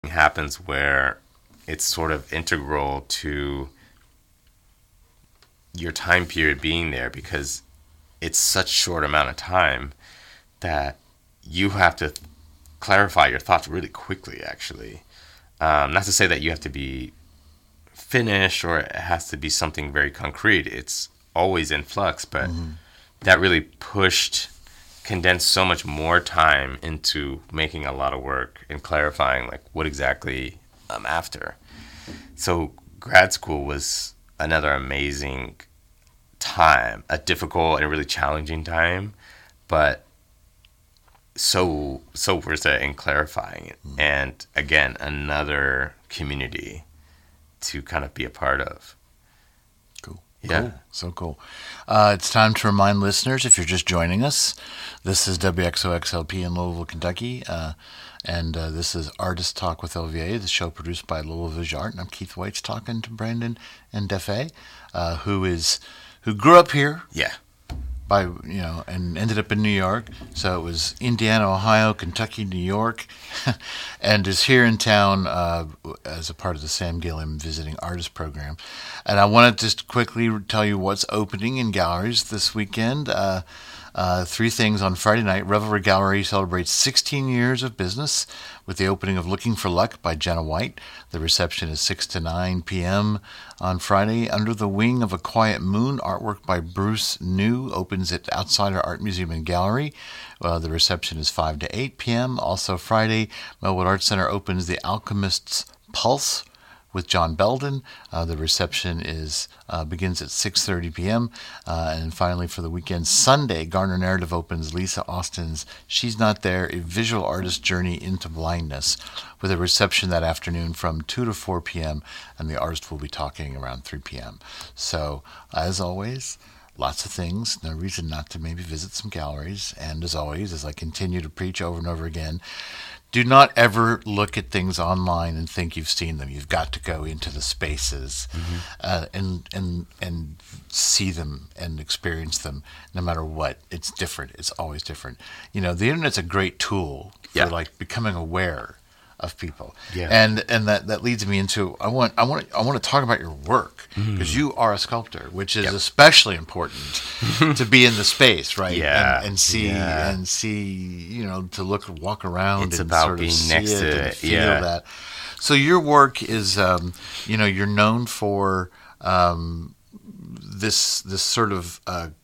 happens where it's sort of integral to your time period being there because it's such short amount of time that you have to clarify your thoughts really quickly, actually. Not to say that you have to be finished or it has to be something very concrete. It's always in flux, but that really condensed so much more time into making a lot of work and clarifying like what exactly I'm after. So grad school was another amazing time, a difficult and really challenging time, but so worth it in clarifying it. And again, another community to kind of be a part of. Cool. Yeah. Cool. So cool. It's time to remind listeners, if you're just joining us, this is WXOXLP in Louisville, Kentucky, and this is Artist Talk with LVA, the show produced by Louisville Visual Art, and I'm Keith Weitz talking to Brandon and Defe, who grew up here. Yeah. And ended up in New York. So it was Indiana, Ohio, Kentucky, New York, and is here in town as a part of the Sam Gilliam Visiting Artist Program. And I want to just quickly tell you what's opening in galleries this weekend. Three things on Friday night. Revelry Gallery celebrates 16 years of business with the opening of Looking for Luck by Jenna White. The reception is 6 to 9 p.m. on Friday. Under the Wing of a Quiet Moon, artwork by Bruce New opens at Outsider Art Museum and Gallery. The reception is 5 to 8 p.m. Also Friday, Melwood Art Center opens The Alchemist's Pulse with John Belden. The reception begins at 6:30 p.m. And finally, for the weekend, Sunday, Garner Narrative opens Lisa Austin's She's Not There, A Visual Artist's Journey into Blindness, with a reception that afternoon from 2 to 4 p.m., and the artist will be talking around 3 p.m. So, as always, lots of things, no reason not to maybe visit some galleries. And as always, as I continue to preach over and over again, do not ever look at things online and think you've seen them. You've got to go into the spaces and see them and experience them. No matter what, it's different. It's always different. The internet's a great tool for like becoming aware of people. Yeah. And that leads me into I want to talk about your work because you are a sculptor, which is especially important to be in the space, right? Yeah. And see to walk around It's and about sort of being see next it to and it. feel Yeah. that. So your work is you're known for this sort of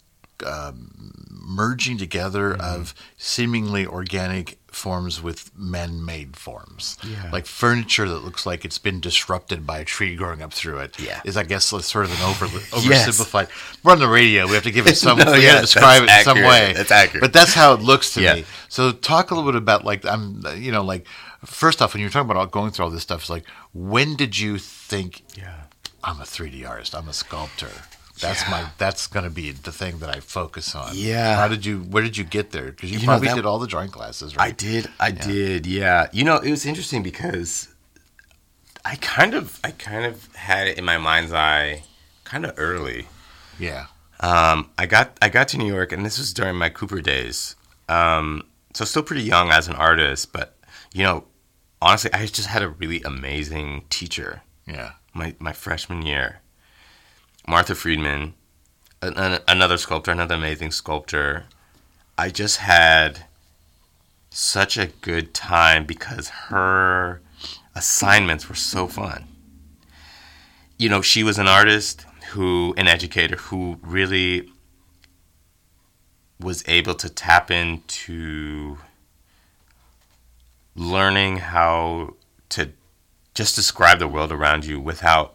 merging together of seemingly organic forms with man-made forms. Yeah. Like furniture that looks like it's been disrupted by a tree growing up through it. Yeah. Is, I guess, sort of an oversimplified. We're on the radio. We have to give it some. No, we got to describe it in some way. That's accurate. But that's how it looks to Yeah. me. So talk a little bit about first off, when you're talking about going through all this stuff, it's like, when did you think, I'm a 3D artist, I'm a sculptor? That's going to be the thing that I focus on. Yeah. Where did you get there? Because you probably did all the drawing classes, right? I did. Yeah. It was interesting because I kind of had it in my mind's eye kind of early. Yeah. I got to New York, and this was during my Cooper days. So still pretty young as an artist, but honestly, I just had a really amazing teacher. Yeah. My freshman year. Martha Friedman, another sculptor, another amazing sculptor. I just had such a good time because her assignments were so fun. She was an artist an educator who really was able to tap into learning how to just describe the world around you without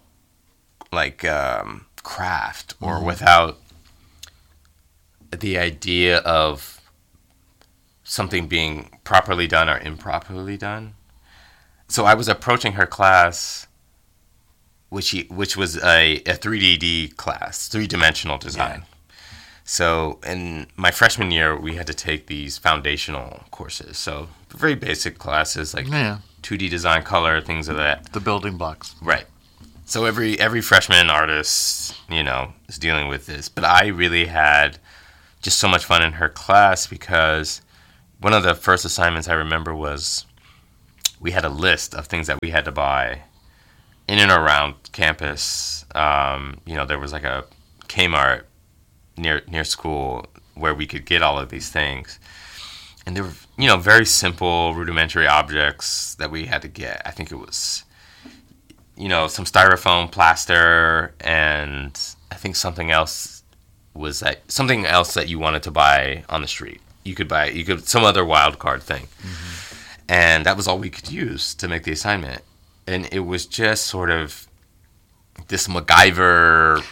craft or without the idea of something being properly done or improperly done. So I was approaching her class, which was a 3D class, three-dimensional design. Yeah. So in my freshman year, we had to take these foundational courses. So very basic classes like 2D design, color, things of that. The building blocks. Right. So every freshman artist, is dealing with this. But I really had just so much fun in her class because one of the first assignments I remember was we had a list of things that we had to buy in and around campus. There was like a Kmart near school where we could get all of these things. And they were, very simple, rudimentary objects that we had to get. I think it was, some styrofoam, plaster, and I think something else that you wanted to buy on the street. You could some other wild card thing. Mm-hmm. And that was all we could use to make the assignment. And it was just sort of this MacGyver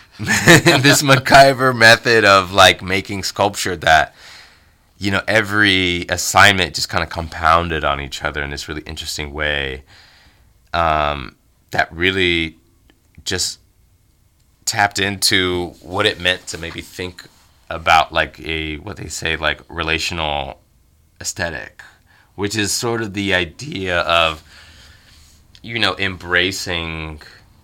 method of like making sculpture that, every assignment just kind of compounded on each other in this really interesting way, that really just tapped into what it meant to maybe think about like what they say, like relational aesthetic, which is sort of the idea of, embracing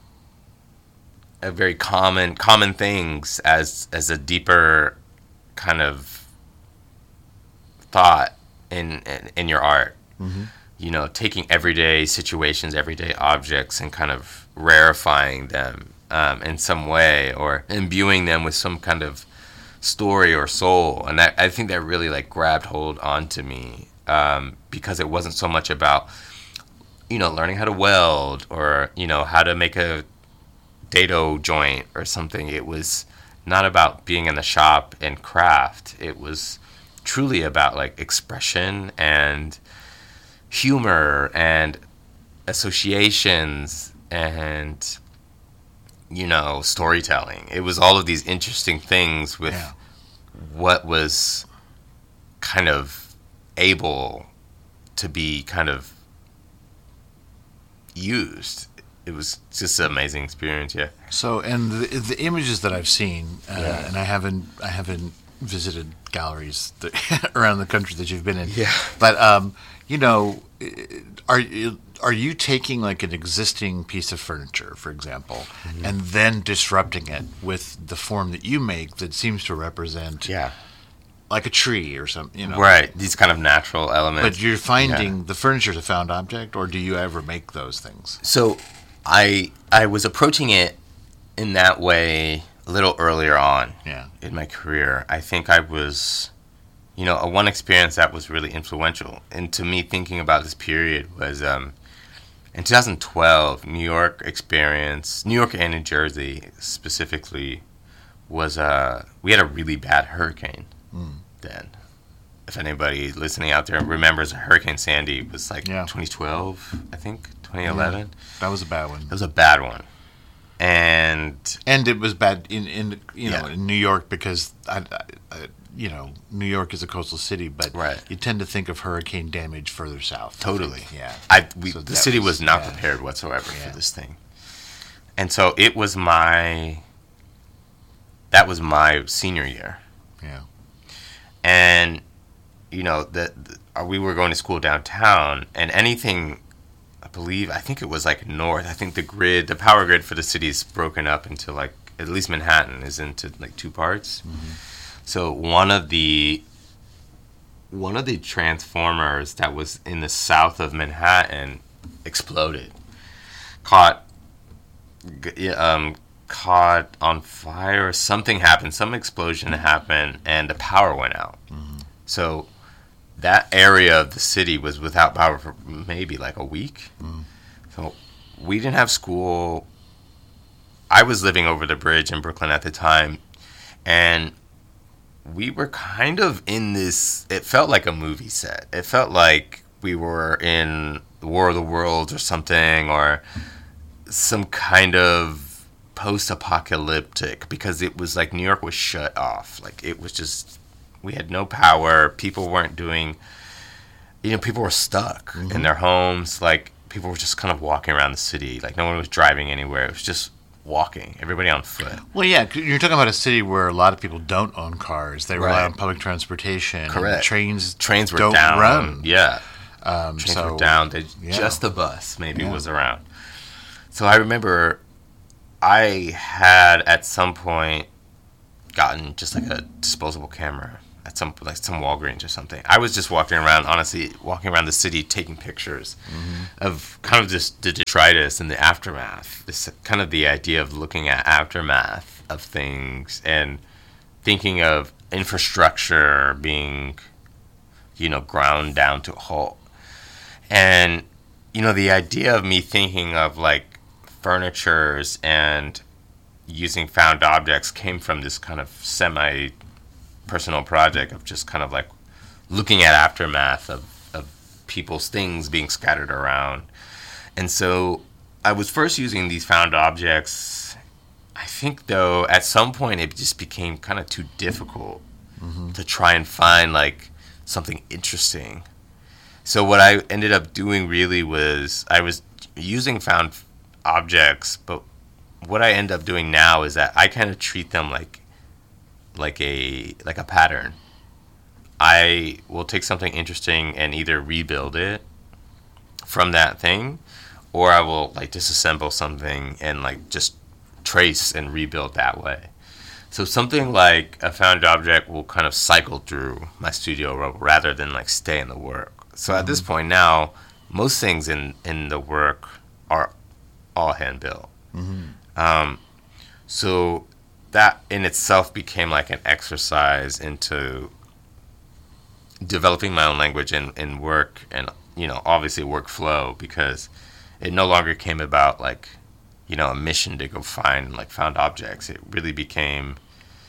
a very common things as a deeper kind of thought in your art. Mm-hmm. Taking everyday situations, everyday objects, and kind of rarefying them in some way, or imbuing them with some kind of story or soul. And I think that really like grabbed hold onto me, because it wasn't so much about learning how to weld or how to make a dado joint or something. It was not about being in the shop and craft. It was truly about like expression and humor and associations and storytelling. It was all of these interesting things with what was kind of able to be kind of used. It was just an amazing experience. Yeah. So, and the images that I've seen, and I haven't visited galleries around the country that you've been in. Yeah. But are you taking like an existing piece of furniture, for example, mm-hmm. and then disrupting it with the form that you make that seems to represent, like a tree or something, Right. These kind of natural elements. But you're finding the furniture is a found object, or do you ever make those things? So I was approaching it in that way a little earlier on in my career. I think I was, one experience that was really influential into me thinking about this period was in 2012, New York and New Jersey specifically, was we had a really bad hurricane then. If anybody listening out there remembers, Hurricane Sandy was like 2012, I think, 2011. Yeah, that was a bad one. That was a bad one. And it was bad in New York because New York is a coastal city, but you tend to think of hurricane damage further south. Totally. The city was not prepared whatsoever for this thing. And so that was my senior year. Yeah. And we were going to school downtown, and anything, I think it was like north. I think the power grid for the city is broken up into like, at least Manhattan is into like two parts. Mm-hmm. So one of the transformers that was in the south of Manhattan exploded, caught on fire. Something happened. Some explosion happened, and the power went out. Mm-hmm. So that area of the city was without power for maybe like a week. Mm. So we didn't have school. I was living over the bridge in Brooklyn at the time, and we were kind of in this, it felt like a movie set. It felt like we were in the War of the Worlds or something, or some kind of post-apocalyptic, because it was like New York was shut off. Like it was just, we had no power. People weren't doing, people were stuck in their homes. Like people were just kind of walking around the city. Like no one was driving anywhere. It was just walking, everybody on foot. Well, yeah, you're talking about a city where a lot of people don't own cars. They rely on public transportation. Correct. Trains were don't down. Run. Yeah. Trains were down. Just the bus maybe was around. So I remember I had at some point gotten just like a disposable camera. at some Walgreens or something. I was just walking around the city taking pictures of kind of just the detritus and the aftermath. This kind of the idea of looking at aftermath of things and thinking of infrastructure being, ground down to a halt. And, the idea of me thinking of like furnitures and using found objects came from this kind of semi-personal project of just kind of like looking at aftermath of people's things being scattered around. And so I was first using these found objects. I think, though, at some point it just became kind of too difficult to try and find like something interesting. So what I ended up doing really was I was using found objects, but what I end up doing now is that I kind of treat them like a pattern. I will take something interesting and either rebuild it from that thing, or I will like disassemble something and like just trace and rebuild that way. So something like a found object will kind of cycle through my studio rather than like stay in the work. So at this point now, most things in the work are all hand built. So that in itself became like an exercise into developing my own language in work and, obviously workflow, because it no longer came about like, a mission to go find like found objects. It really became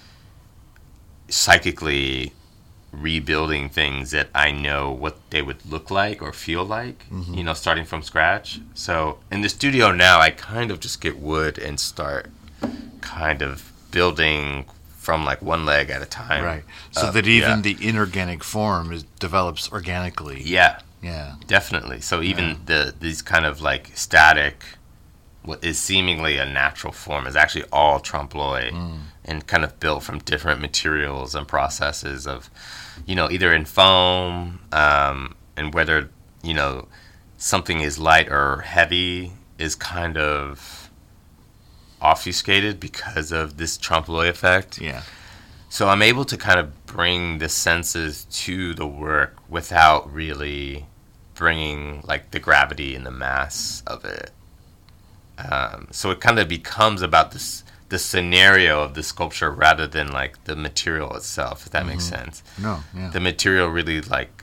psychically rebuilding things that I know what they would look like or feel like, starting from scratch. So in the studio now, I kind of just get wood and start kind of building from like one leg at a time. Right. So that even the inorganic form develops organically. Yeah. Yeah. Definitely. So even these kind of like static, what is seemingly a natural form is actually all trompe l'oeil and kind of built from different materials and processes of, either in foam, and whether, something is light or heavy is kind of obfuscated because of this trompe l'oeil effect. Yeah. So I'm able to kind of bring the senses to the work without really bringing like the gravity and the mass of it. So it kind of becomes about the scenario of the sculpture rather than like the material itself, if that makes sense. No, yeah. The material really like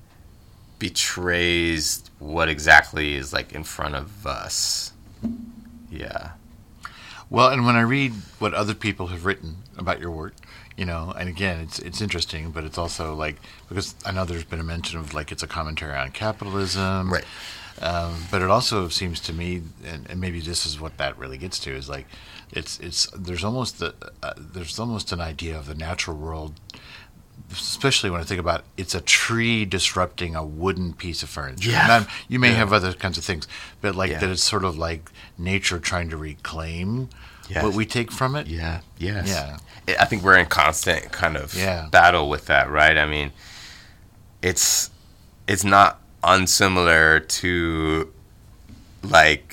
betrays what exactly is like in front of us. Yeah. Well, and when I read what other people have written about your work, and again, it's interesting, but it's also like, because I know there's been a mention of like it's a commentary on capitalism. Right. But it also seems to me, and maybe this is what that really gets to, is like there's almost an idea of the natural world, especially when I think about it's a tree disrupting a wooden piece of furniture. Yeah. You may have other kinds of things, but like that it's sort of like nature trying to reclaim what we take from it. Yeah. Yes. Yeah. I think we're in constant kind of battle with that, right? I mean, it's not unsimilar to like,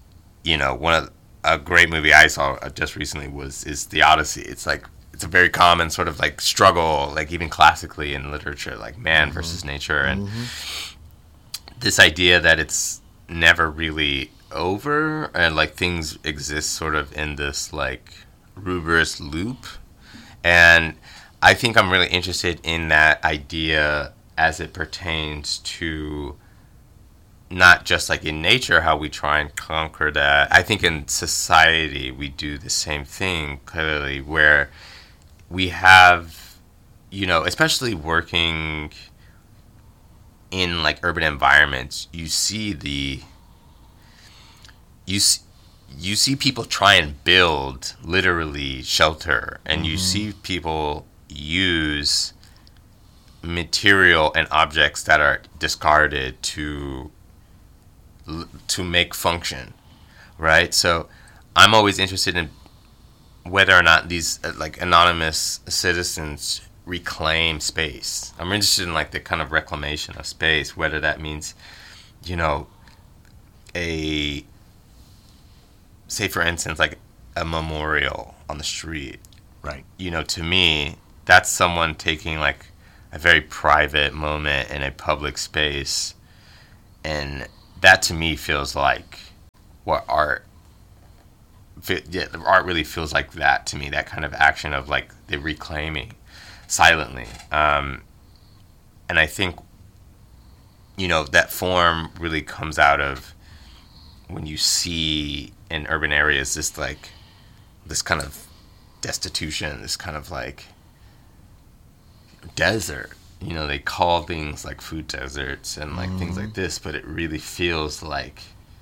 a great movie I saw just recently is The Odyssey. It's like it's a very common sort of like struggle, like even classically in literature, like man versus nature, and this idea that it's never really over and like things exist sort of in this like rubrous loop. And I think I'm really interested in that idea as it pertains to not just like in nature, how we try and conquer that. I think in society, we do the same thing clearly, where we have, especially working in like urban environments, you see people try and build literally shelter, and you see people use material and objects that are discarded to make function, right? So I'm always interested in whether or not these like anonymous citizens reclaim space. I'm interested in like the kind of reclamation of space, whether that means, say for instance, like a memorial on the street. Right. To me, that's someone taking like a very private moment in a public space, and that to me feels like what art. Yeah, art really feels like that to me. That kind of action of like the reclaiming silently, and I think that form really comes out of when you see in urban areas this kind of destitution, this kind of like desert. They call things like food deserts and like things like this, but it really feels like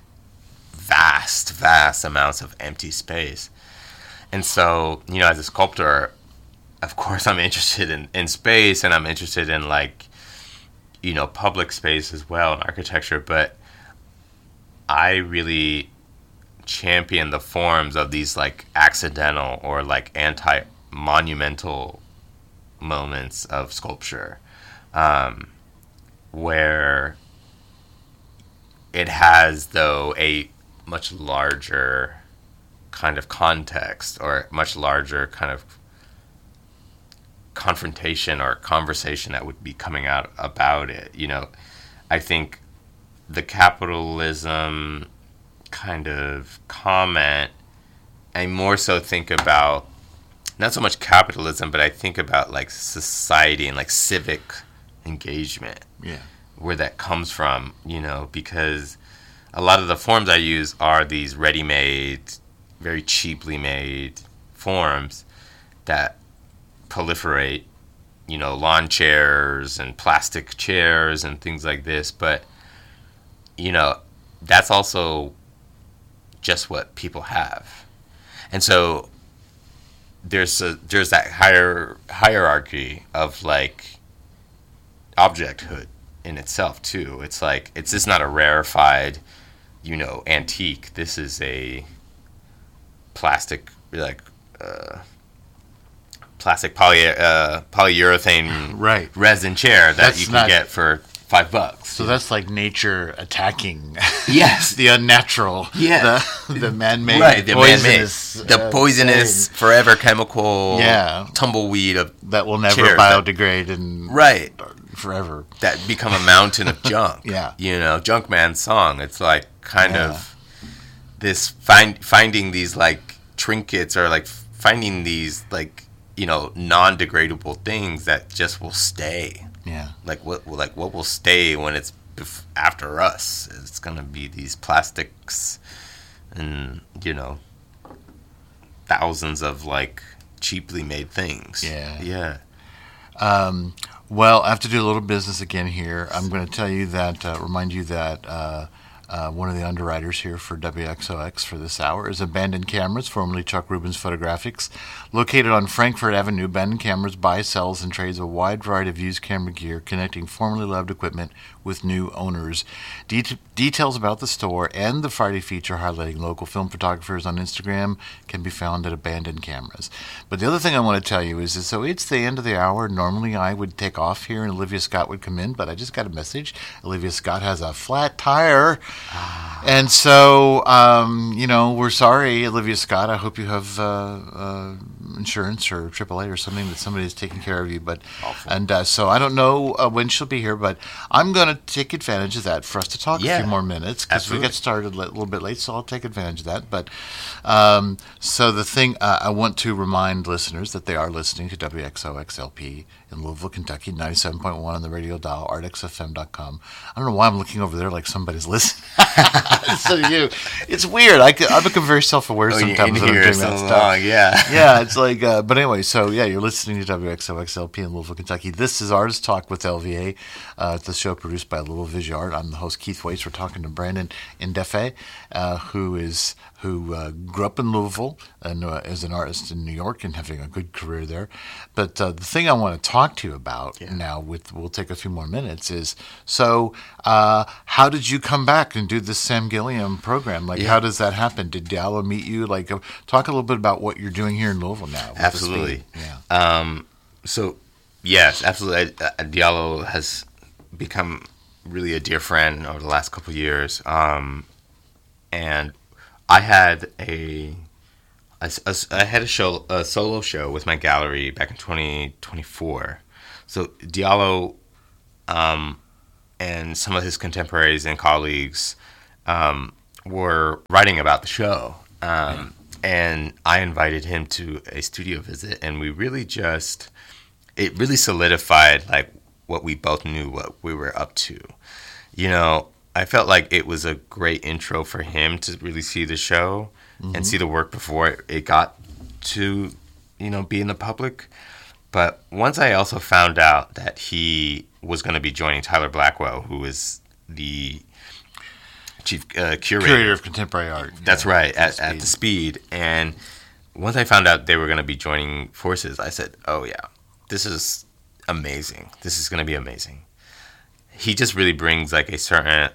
vast amounts of empty space. And so, as a sculptor, of course I'm interested in space, and I'm interested in like, public space as well, and architecture, but I really champion the forms of these like accidental or like anti-monumental moments of sculpture, where it has, though, a much larger kind of context or much larger kind of confrontation or conversation that would be coming out about it. I think the capitalism kind of comment, I more so think about not so much capitalism, but I think about like society and like civic engagement. Yeah. Where that comes from, because a lot of the forms I use are these ready-made, very cheaply made forms that proliferate, lawn chairs and plastic chairs and things like this. But, that's also just what people have. And so there's that hierarchy of like objecthood in itself too. It's like, it's just not a rarefied, antique. This is a plastic, like plastic polyurethane Right. resin chair that That's you can not- get for $5. So that's like nature attacking Yes. the unnatural, Yeah. the man-made, Right, the man-made, poisonous, the poisonous, thing forever chemical, Yeah. tumbleweed of that will never chairs that- biodegrade and right, forever. that become a mountain of junk. Yeah. Junkman's song. It's like kind Yeah. of this finding these like trinkets, or like finding these like non-degradable things that just will stay. Yeah. Like what will stay when it's after us? It's gonna be these plastics and thousands of like cheaply made things. Yeah. Well, I have to do a little business again here. I'm going to tell you that, remind you that one of the underwriters here for WXOX for this hour is Abandoned Cameras, formerly Chuck Rubens Photographics. Located on Frankfurt Avenue, Abandoned Cameras buys, sells, and trades a wide variety of used camera gear, connecting formerly loved equipment with new owners. Details about the store and the Friday feature highlighting local film photographers on Instagram can be found at Abandoned Cameras. But the other thing I want to tell you is that, so it's the end of the hour. Normally I would take off here and Olivia Scott would come in, but I just got a message. Olivia Scott has a flat tire. And so, we're sorry, Olivia Scott. I hope you have insurance or AAA or something, that somebody is taking care of you. But so I don't know when she'll be here, but I'm going to take advantage of that for us to talk a few more minutes, because we got started a little bit late, so I'll take advantage of that. But so the thing, I want to remind listeners that they are listening to WXOXLP in Louisville, Kentucky, 97.1 on the radio dial, artxfm.com. I don't know why I'm looking over there like somebody's listening. So you, it's weird. I become very self-aware sometimes when I'm doing that stuff. Yeah, it's like, but anyway, so yeah, you're listening to WXOXLP in Louisville, Kentucky. This is Artist Talk with LVA. It's a show produced by Louisville Vision Art. I'm the host, Keith Waits. We're talking to Brandon Indefe, who grew up in Louisville and is an artist in New York and having a good career there. But the thing I want to talk to you about now, we'll take a few more minutes, is so how did you come back and do this Sam Gilliam program? Like, how does that happen? Did Diallo meet you? Like, talk a little bit about what you're doing here in Louisville now. Absolutely. Yeah. So, yes, absolutely. Diallo has become really a dear friend over the last couple of years. And I had a I had a solo show with my gallery back in 2024. So Diallo, and some of his contemporaries and colleagues, were writing about the show. And I invited him to a studio visit, and it really solidified like what we both knew what we were up to. I felt like it was a great intro for him to really see the show and see the work before it got to, be in the public. But once I also found out that he was going to be joining Tyler Blackwell, who is the chief curator of contemporary art. That's right, at the Speed. And once I found out they were going to be joining forces, I said, oh yeah, this is amazing. This is going to be amazing. He just really brings like a certain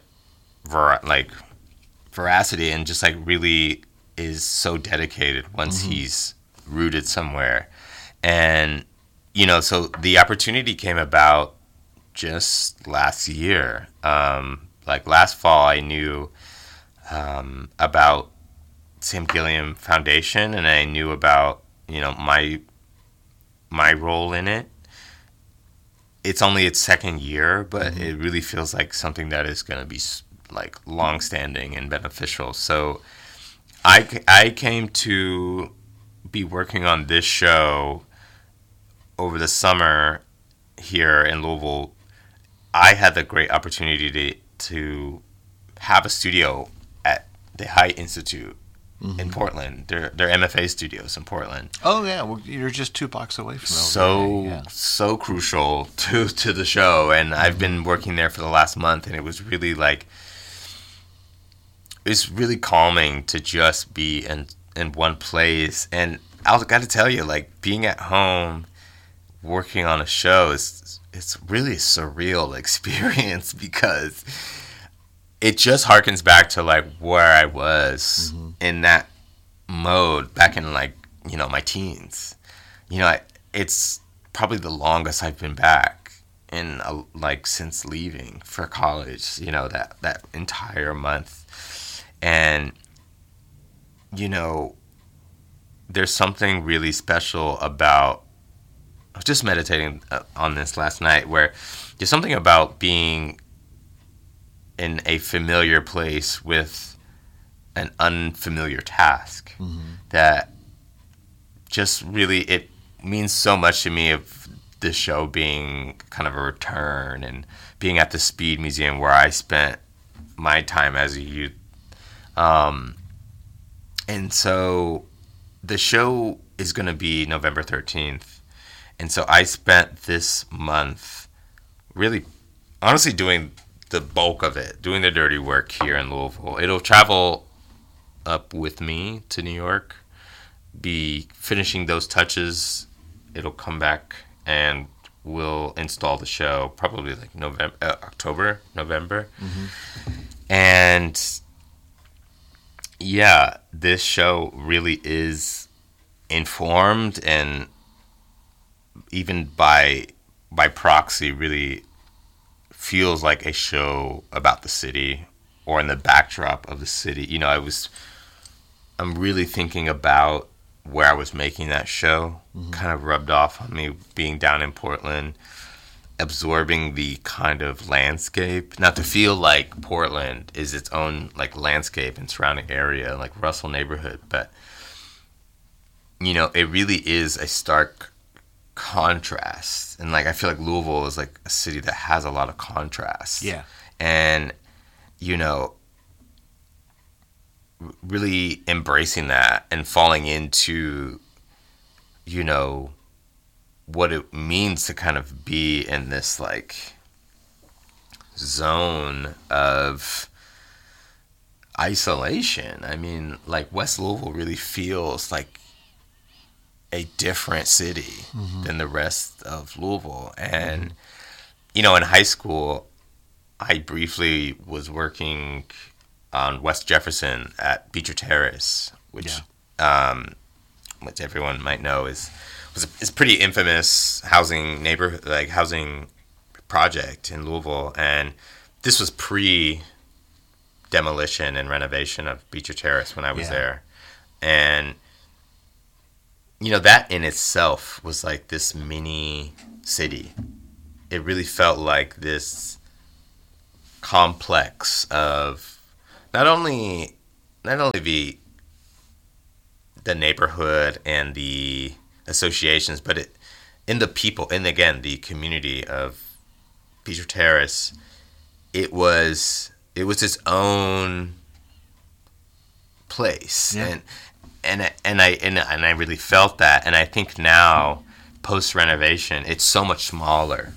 veracity, and just like really is so dedicated once he's rooted somewhere. And so the opportunity came about just last year. Like last fall, I knew about Sam Gilliam Foundation, and I knew about my role in it. It's only its second year, but it really feels like something that is going to be like long-standing and beneficial. So I came to be working on this show over the summer here in Louisville. I had the great opportunity to have a studio at the Haidt Institute in Portland. Their MFA studios in Portland. Oh yeah, well, you're just 2 blocks away from LVA. So crucial to the show, and I've been working there for the last month, and it was really it's really calming to just be in one place. And I got to tell you, like being at home working on a show it's really a surreal experience, because it just harkens back to like where I was in that mode back in like my teens. It's probably the longest I've been back in like since leaving for college. That entire month. And there's something really special about, I was just meditating on this last night, where there's something about being in a familiar place with an unfamiliar task that just really, it means so much to me of this show being kind of a return, and being at the Speed Museum where I spent my time as a youth. And so the show is going to be November 13th. And so I spent this month really honestly doing the bulk of it, doing the dirty work here in Louisville. It'll travel up with me to New York, be finishing those touches. It'll come back and we'll install the show probably like November. And yeah, this show really is informed, and even by proxy really feels like a show about the city, or in the backdrop of the city. I'm really thinking about where I was making that show. Kind of rubbed off on me being down in Portland, absorbing the kind of landscape. Not to feel like Portland is its own like landscape and surrounding area, like Russell neighborhood, but it really is a stark contrast. And like I feel like Louisville is like a city that has a lot of contrast. Yeah. And really embracing that and falling into what it means to kind of be in this like zone of isolation. I mean, like West Louisville really feels like a different city than the rest of Louisville. And in high school I briefly was working on West Jefferson at Beecher Terrace, which everyone might know is a pretty infamous housing neighborhood, like housing project in Louisville. And this was pre-demolition and renovation of Beecher Terrace when I was there. And that in itself was like this mini city. It really felt like this complex of not only the neighborhood and the associations, but in the people, and again the community of Beecher Terrace. It was its own place, Yeah. and I really felt that, and I think now post renovation it's so much smaller.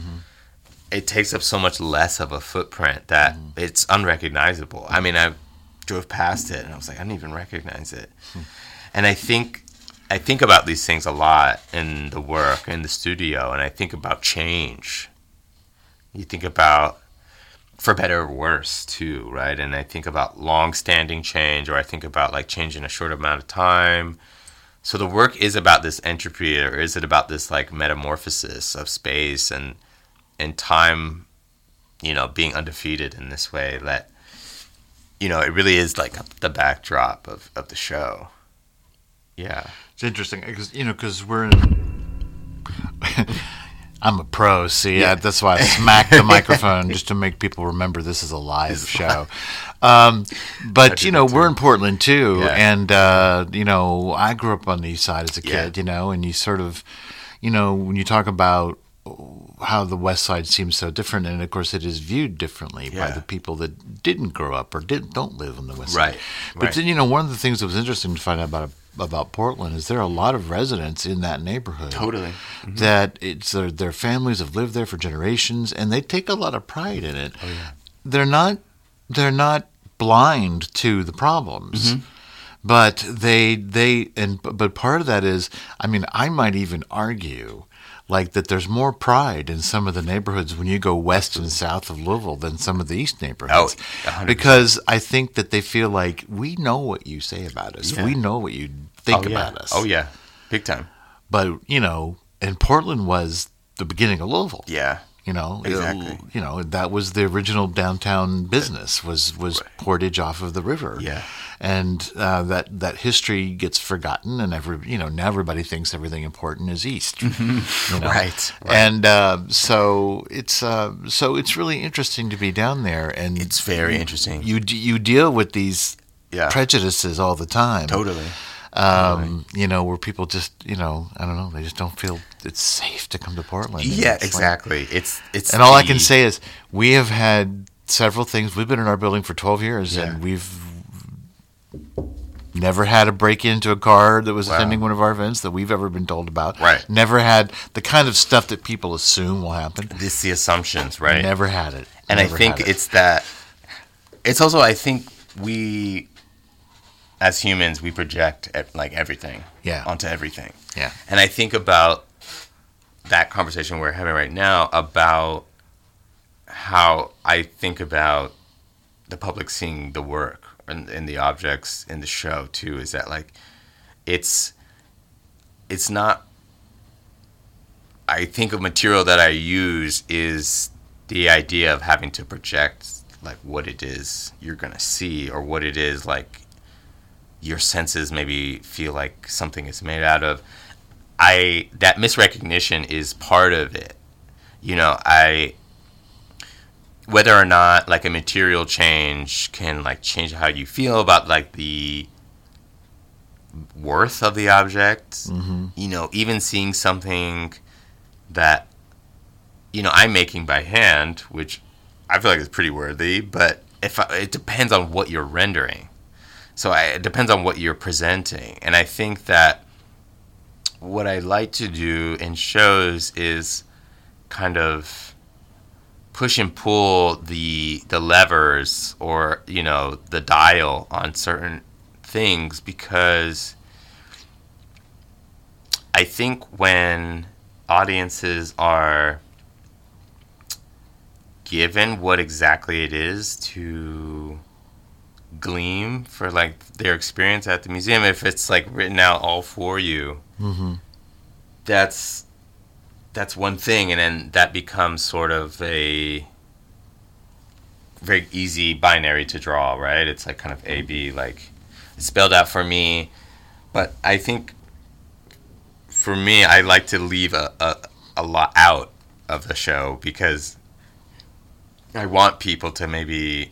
It takes up so much less of a footprint that it's unrecognizable. I mean, I drove past it and I was like, I didn't even recognize it. And I think about these things a lot in the work in the studio, and I think about change. You think about, for better or worse too, right? And I think about long-standing change, or I think about like change in a short amount of time. So the work is about this entropy, or is it about this like metamorphosis of space and time, being undefeated in this way that, it really is like the backdrop of the show. Yeah. It's interesting because we're in. I'm a pro. See, that's why I smacked the microphone just to make people remember this is a live show. But we're in Portland too, Yeah. and I grew up on the East Side as a kid. And you sort of, when you talk about how the West Side seems so different, and of course it is viewed differently by Yeah. the people that didn't grow up or don't live on the West Right, Side. But right. then one of the things that was interesting to find out about Portland is there are a lot of residents in that neighborhood Totally. that it's their families have lived there for generations, and they take a lot of pride in it. Oh, yeah. They're not blind to the problems. But but part of that is, I mean, I might even argue like that there's more pride in some of the neighborhoods when you go west and south of Louisville than some of the east neighborhoods. Oh, 100%. Because I think that they feel like we know what you say about us. Yeah. We know what you think Oh, yeah. about us. Oh yeah, big time. But, and Portland was the beginning of Louisville. Yeah. Exactly. That was the original downtown business was portage off of the river. Yeah. And that history gets forgotten, and now everybody thinks everything important is east. Right. And so it's really interesting to be down there, and It's very interesting. you deal with these Yeah. prejudices all the time. Totally. Where people just, I don't know, they just don't feel it's safe to come to Portland. And Yeah, it's like- exactly. It's and all I can say is we have had several things. We've been in our building for 12 years, Yeah. and we've never had a break into a car that was Wow. attending one of our events that we've ever been told about. Right. Never had the kind of stuff that people assume will happen. It's the assumptions, right? Never had it. And I Never think had it. it's that. It's also, I think we, as humans, we project like everything Yeah. onto everything. Yeah. And I think about that conversation we're having right now about how I think about the public seeing the work and the objects in the show too. Is that like it's not. I think a material that I use is the idea of having to project like what it is you're gonna see, or what it is like your senses maybe feel like something is made out of. That misrecognition is part of it. Whether or not like a material change can like change how you feel about like the worth of the object. Mm-hmm. Even seeing something that I'm making by hand, which I feel like is pretty worthy, but it depends on what you're rendering. So it depends on what you're presenting. And I think that what I like to do in shows is kind of push and pull the levers, or the dial on certain things, because I think when audiences are given what exactly it is to gleam for like their experience at the museum, if it's like written out all for you, Mm-hmm. that's one thing, and then that becomes sort of a very easy binary to draw, right? It's like kind of A, B, like it's spelled out for me. But I think for me, I like to leave a lot out of the show because I want people to maybe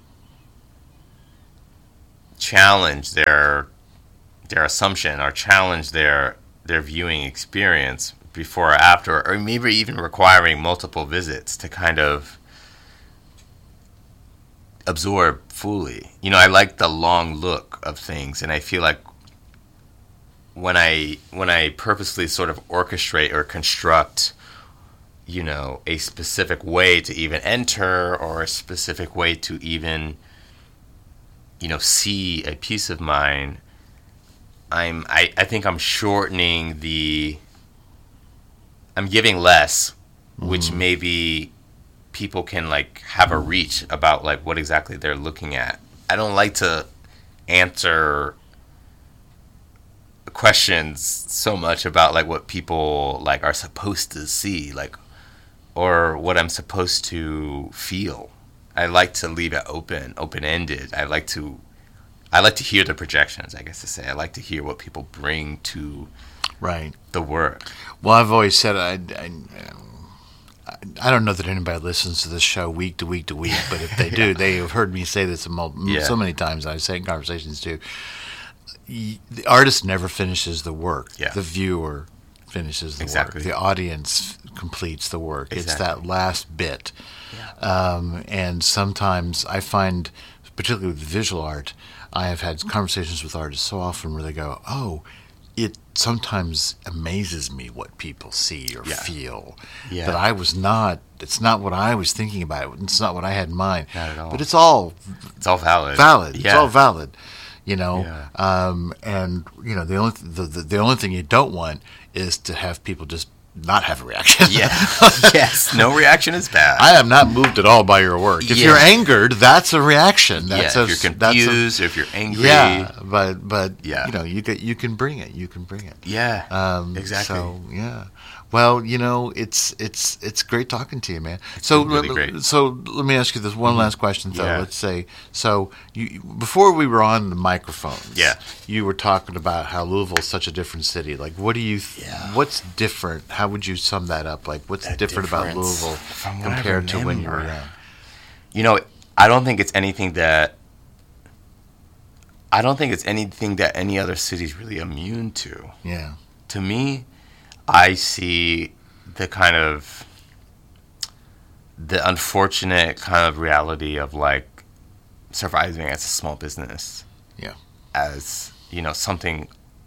challenge their assumption or challenge their viewing experience before or after, or maybe even requiring multiple visits to kind of absorb fully. You know, I like the long look of things, and I feel like when I purposely sort of orchestrate or construct, you know, a specific way to even enter or a specific way to even, you know, see a piece of mine, I think I'm shortening I'm giving less, which maybe people can like have a reach about like what exactly they're looking at. I don't like to answer questions so much about like what people like are supposed to see, like, or what I'm supposed to feel. I like to leave it open-ended. I like to hear the projections, I guess to say. I like to hear what people bring to Right. the work. Well, I've always said I don't know that anybody listens to this show week to week to week, but if they do, they have heard me say this so many times. I say it in conversations too. The artist never finishes the work. Yeah. The viewer finishes the Exactly. work. The audience completes the work. Exactly. It's that last bit. Yeah. And sometimes I find, particularly with visual art, I have had conversations with artists so often where they go, "Oh, it sometimes amazes me what people see or feel." Yeah. But it's not what I was thinking about. It's not what I had in mind. Not at all. But it's all It's all valid. valid. Yeah. It's all valid. You know, Yeah. and you know the only thing you don't want is to have people just not have a reaction. Yeah. Yes. No reaction is bad. I am not moved at all by your work. If Yeah. you're angered, that's a reaction. That's if you're confused, or if you're angry. yeah, but Yeah. you know, you can bring it. You can bring it. Yeah. Exactly. So yeah. Well, you know, it's great talking to you, man. So been really great. So let me ask you this one last question, though. Yeah. Let's say, so before we were on the microphones, Yeah. you were talking about how Louisville's such a different city. Like, what do you? What's different? How would you sum that up? Like, what's The different about difference Louisville from what I compared to when you were remember. young? You know, I don't think it's anything that any other city's really immune to. Yeah. To me, I see the unfortunate kind of reality of like surviving as a small business. Yeah. As, you know, something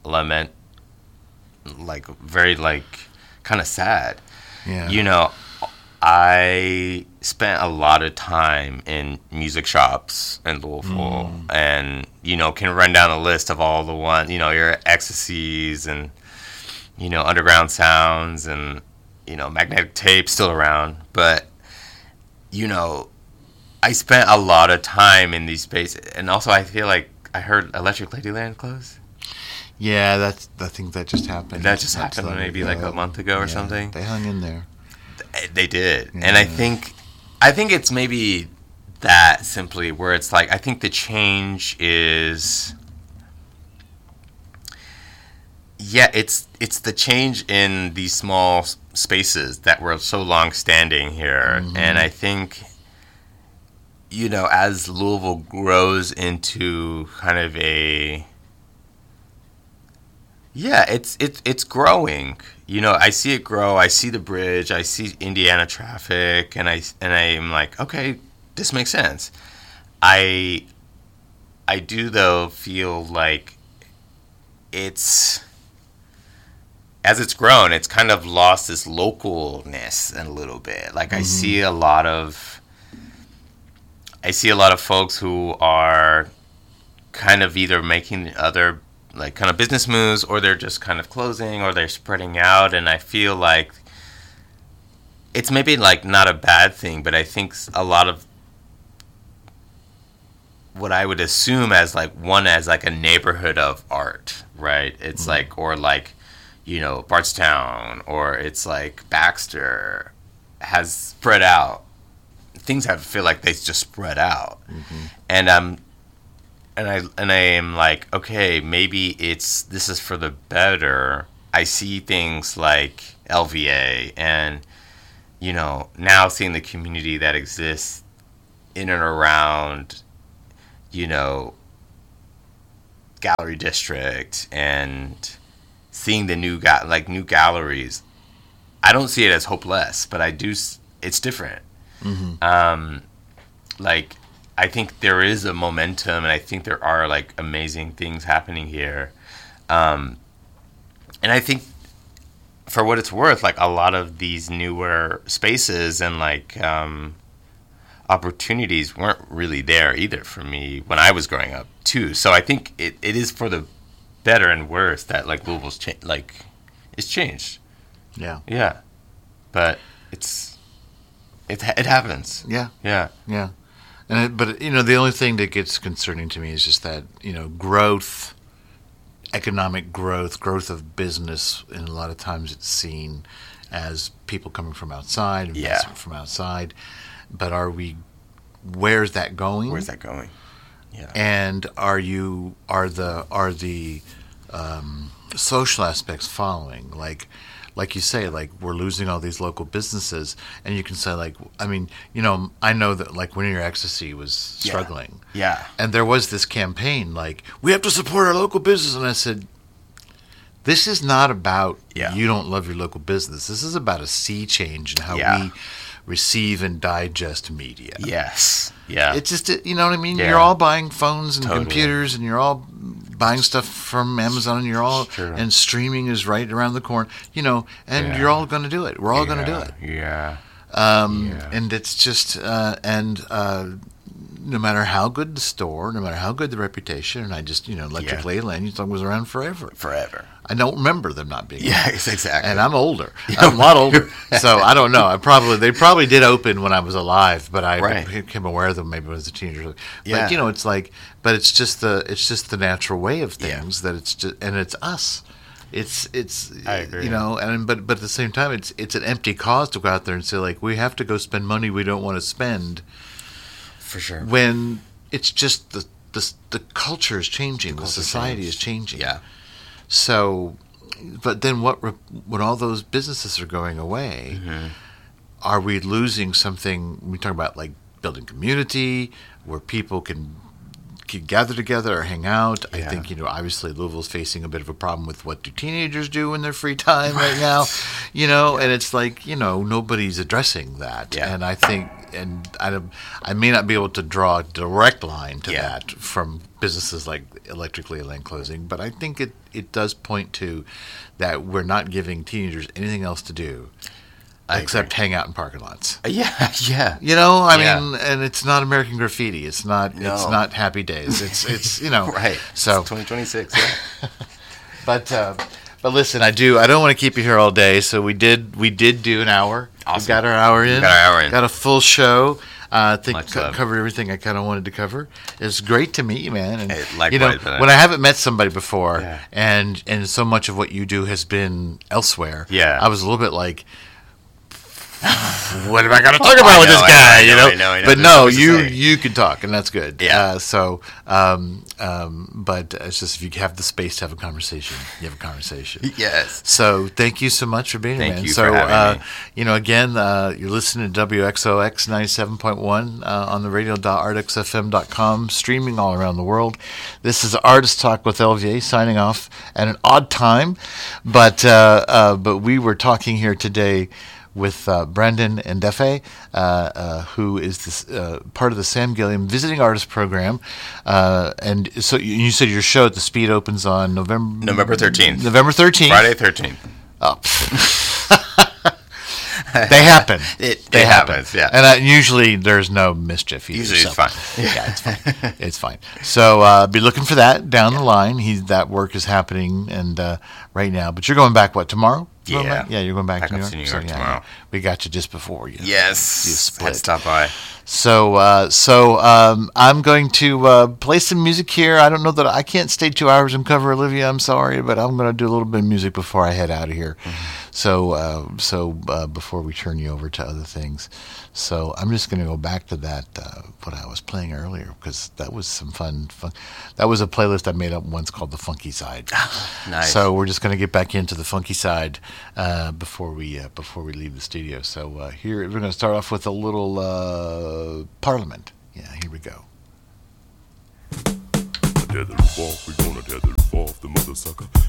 like very like kind of sad. Yeah. You know, I spent a lot of time in music shops in Louisville, and you know, can run down a list of all the ones, you know, your Ecstasies and, you know, Underground Sounds and, you know, Magnetic Tape still around. But, you know, I spent a lot of time in these spaces. And also I feel like I heard Electric Ladyland close. Yeah, I think that just happened. That just happened maybe like a month ago or something. They hung in there. They did. Yeah. And I think it's maybe that simply where it's like, I think the change is... Yeah, it's the change in these small spaces that were so long standing here. And I think, you know, as Louisville grows into kind of a... Yeah, it's growing. You know, I see it grow. I see the bridge. I see Indiana traffic, and I'm like, okay, this makes sense. I do though feel like as it's grown, it's kind of lost this localness a little bit. Like I see a lot of folks who are kind of either making other like kind of business moves, or they're just kind of closing, or they're spreading out. And I feel like it's maybe like not a bad thing, but I think a lot of what I would assume as like a neighborhood of art, right? It's like, or like, you know, Bardstown, or it's like Baxter has spread out. Things feel like they just spread out. And I am like, okay, maybe this is for the better. I see things like LVA and, you know, now seeing the community that exists in and around, you know, Gallery District and seeing the new galleries. I don't see it as hopeless, but I do. It's different. Mm-hmm. Like, I think there is a momentum, and I think there are like amazing things happening here. And I think, for what it's worth, like a lot of these newer spaces and like opportunities weren't really there either for me when I was growing up too. So I think it is for the better and worse that like Louisville's it's changed. Yeah. Yeah, but it happens. Yeah. Yeah. Yeah. But you know, the only thing that gets concerning to me is just that, you know, growth, economic growth of business, and a lot of times it's seen as people coming from outside, investment from outside. But where's that going? Where's that going? Yeah. And are the social aspects following? Like you say, like we're losing all these local businesses, and you can say, like, I mean, you know, I know that like Winter Ecstasy was struggling, Yeah. and there was this campaign like, we have to support our local business, and I said, this is not about you don't love your local business. This is about a sea change in how we receive and digest media. Yes. Yeah. It's just, you know what I mean? Yeah. You're all buying phones and Totally. computers, and you're all buying stuff from Amazon, and you're all, Sure. and streaming is right around the corner, you know, and you're all going to do it. We're all going to do it. Yeah. And it's just, no matter how good the store, no matter how good the reputation, and I just, you know, Electric Leyland was around forever. Forever. I don't remember them not being. Yeah, exactly. And I'm older. I'm a lot older. So I don't know. They probably did open when I was alive, but I became aware of them maybe when I was a teenager. But you know, it's like, but it's just the natural way of things that it's just, and it's us. It's I agree. You know, and but at the same time, it's an empty cause to go out there and say, like, we have to go spend money we don't want to spend. For sure. When it's just the culture is changing, the society is changing. Yeah. So, but then when all those businesses are going away, are we losing something? We talk about like building community where people can gather together or hang out. I think, you know, obviously Louisville's facing a bit of a problem with what do teenagers do in their free time right now, you know, and it's like, you know, nobody's addressing that. Yeah. And I think, and I may not be able to draw a direct line to that from businesses like Electric Leyland closing, but I think it does point to that we're not giving teenagers anything else to do except hang out in parking lots. Yeah. You know, I mean, and it's not American Graffiti. It's not Happy Days. It's you know. Right. So it's 2026. Yeah. But listen, I don't want to keep you here all day. So we did do an hour. Awesome. We got our hour in. Got a full show. I think covered everything I kind of wanted to cover. It's great to meet you, man. And likewise, you know, when I haven't met somebody before, and so much of what you do has been elsewhere. Yeah. I was a little bit like, what am I going to talk about with this guy? I know. But no, you can talk, and that's good. Yeah. But it's just if you have the space to have a conversation, you have a conversation. Yes. So thank you so much for being here, man. Thank you for having me. You know, again, you're listening to WXOX 97.1 on the radio.artxfm.com, streaming all around the world. This is Artist Talk with LVA, signing off at an odd time, but we were talking here today with Brendan Ndefe, who is part of the Sam Gilliam Visiting Artist Program. And so you said your show at the Speed opens on November 13th. November 13th. Friday 13th. Oh. They happen. It happens, yeah. And usually there's no mischief either. Usually it's fine. Yeah, it's fine. It's fine. So be looking for that down the line. That work is happening and right now. But you're going back, what, tomorrow? Yeah. Yeah, you're going back to New York. To New York tomorrow. Yeah. We got you just before you. Yes. You split. Had to stop by. So I'm going to play some music here. I don't know that I can't stay 2 hours and cover Olivia. I'm sorry, but I'm going to do a little bit of music before I head out of here. Mm-hmm. Before we turn you over to other things, so I'm just going to go back to that what I was playing earlier, because that was some fun. That was a playlist I made up once called the Funky Side. Nice. So we're just going to get back into the funky side before we leave the studio. So here we're going to start off with a little Parliament. Yeah, here we go. Tether off, we gonna tether off the mother sucker.